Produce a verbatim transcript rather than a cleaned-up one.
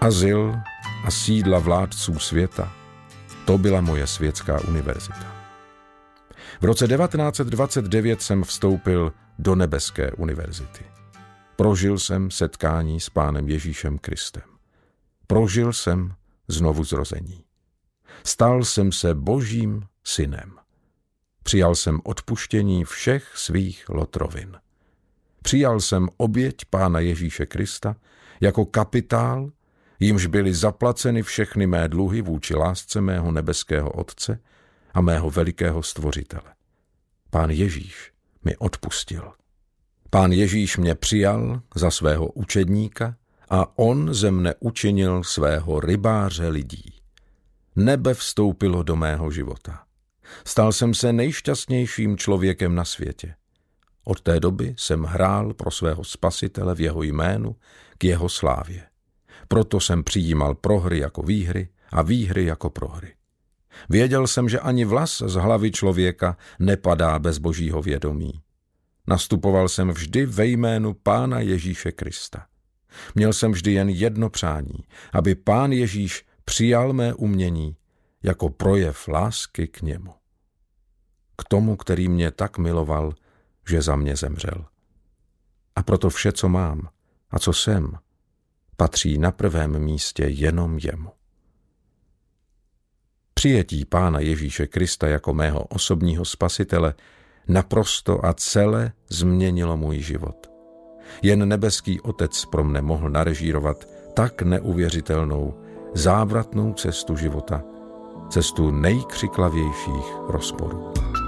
azyl a sídla vládců světa, to byla moje světská univerzita. V roce devatenáct set dvacet devět jsem vstoupil do nebeské univerzity. Prožil jsem setkání s Pánem Ježíšem Kristem. Prožil jsem znovuzrození. Stal jsem se Božím synem. Přijal jsem odpuštění všech svých lotrovin. Přijal jsem oběť Pána Ježíše Krista jako kapitál, jímž byly zaplaceny všechny mé dluhy vůči lásce mého nebeského Otce a mého velikého Stvořitele. Pán Ježíš mi odpustil. Pán Ježíš mě přijal za svého učedníka a on ze mne učinil svého rybáře lidí. Nebe vstoupilo do mého života. Stal jsem se nejšťastnějším člověkem na světě. Od té doby jsem hrál pro svého Spasitele v jeho jménu k jeho slávě. Proto jsem přijímal prohry jako výhry a výhry jako prohry. Věděl jsem, že ani vlas z hlavy člověka nepadá bez Božího vědomí. Nastupoval jsem vždy ve jménu Pána Ježíše Krista. Měl jsem vždy jen jedno přání, aby Pán Ježíš přijal mé umění jako projev lásky k němu. K tomu, který mě tak miloval, že za mě zemřel. A proto vše, co mám a co jsem, patří na prvém místě jenom jemu. Přijetí Pána Ježíše Krista jako mého osobního spasitele naprosto a celé změnilo můj život. Jen nebeský Otec pro mne mohl narežírovat tak neuvěřitelnou, závratnou cestu života, cestu nejkřiklavějších rozporů.